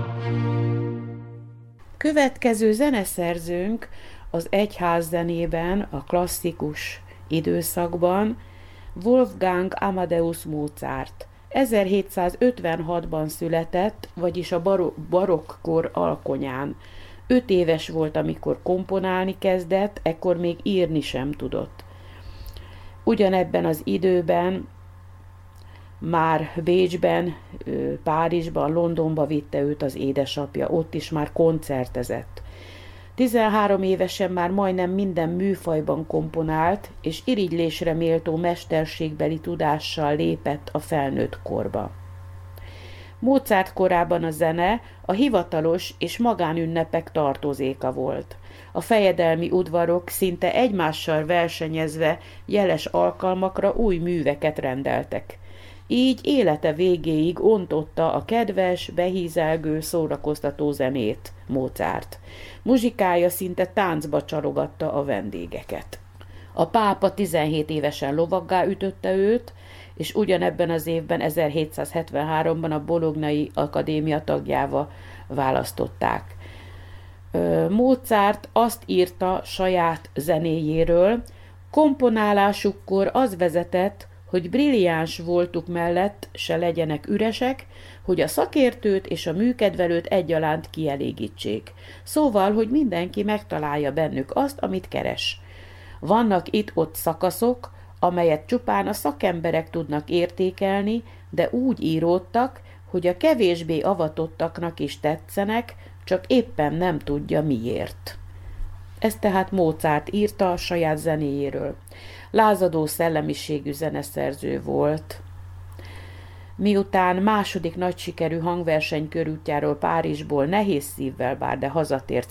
Következő zeneszerzőnk az egyházzenében, a klasszikus időszakban Wolfgang Amadeus Mozart. 1756-ban született, vagyis a barokkor alkonyán. 5 éves volt, amikor komponálni kezdett, ekkor még írni sem tudott. Ugyanebben az időben már Bécsben, Párizsban, Londonba vitte őt az édesapja, ott is már koncertezett. 13 évesen már majdnem minden műfajban komponált, és irigylésre méltó mesterségbeli tudással lépett a felnőtt korba. Mozart korában a zene a hivatalos és magánünnepek tartozéka volt. A fejedelmi udvarok szinte egymással versenyezve jeles alkalmakra új műveket rendeltek. Így élete végéig ontotta a kedves, behízelgő, szórakoztató zenét Mozart. Muzsikája szinte táncba csalogatta a vendégeket. A pápa 17 évesen lovaggá ütötte őt, és ugyanebben az évben, 1773-ban a Bolognai Akadémia tagjává választották. Mozart azt írta saját zenéjéről, komponálásukkor az vezetett, hogy brilliáns voltuk mellett se legyenek üresek, hogy a szakértőt és a műkedvelőt egyaránt kielégítsék. Szóval, hogy mindenki megtalálja bennük azt, amit keres. Vannak itt-ott szakaszok, amelyet csupán a szakemberek tudnak értékelni, de úgy íródtak, hogy a kevésbé avatottaknak is tetszenek, csak éppen nem tudja miért. Ez tehát Mozart írta a saját zenéjéről. Lázadó szellemiségű zeneszerző volt. Miután második nagy sikerű hangverseny körútjáról Párizsból nehéz szívvel bár, de hazatért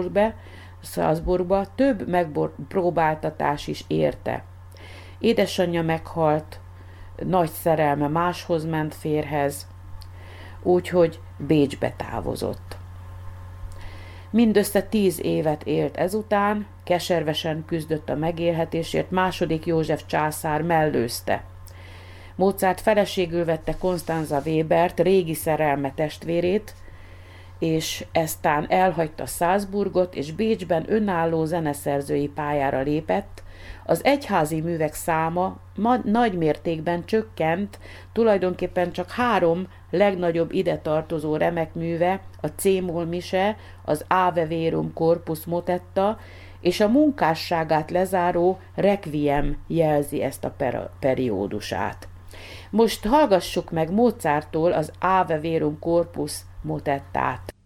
Salzburgba, több megpróbáltatás is érte. Édesanyja meghalt, nagy szerelme máshoz ment férhez, úgyhogy Bécsbe távozott. Mindössze 10 évet élt ezután, keservesen küzdött a megélhetésért, II. József császár mellőzte. Mozart feleségül vette Constanza Webert, régi szerelme testvérét, és eztán elhagyta Salzburgot, és Bécsben önálló zeneszerzői pályára lépett. Az egyházi művek száma nagy mértékben csökkent, tulajdonképpen csak 3 legnagyobb ide tartozó remek műve, a C-moll mise, az Ave Verum Corpus motetta, és a munkásságát lezáró Requiem jelzi ezt a periódusát. Most hallgassuk meg Mozarttól az Ave Verum Corpus motettát.